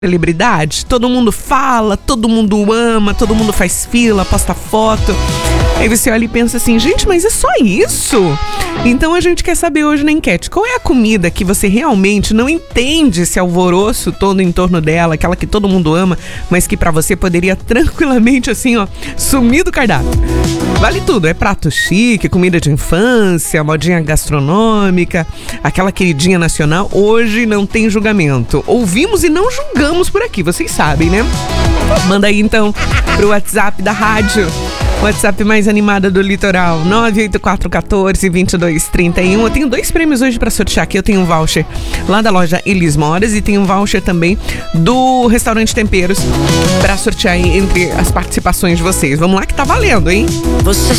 celebridade, todo mundo fala, todo mundo ama, todo mundo faz fila, posta foto. Aí você olha e pensa assim, gente, mas é só isso? Então a gente quer saber hoje na enquete, qual é a comida que você realmente não entende esse alvoroço todo em torno dela, aquela que todo mundo ama, mas que pra você poderia tranquilamente assim, ó, sumir do cardápio. Vale tudo, é prato chique, comida de infância, modinha gastronômica, aquela queridinha nacional, hoje não tem julgamento. Ouvimos e não julgamos por aqui, vocês sabem, né? Manda aí então pro WhatsApp da rádio. WhatsApp mais animada do litoral, 98414-2231. Eu tenho 2 prêmios hoje pra sortear aqui. Eu tenho um voucher lá da loja Elis Moras e tenho um voucher também do Restaurante Temperos pra sortear aí entre as participações de vocês. Vamos lá que tá valendo, hein? Você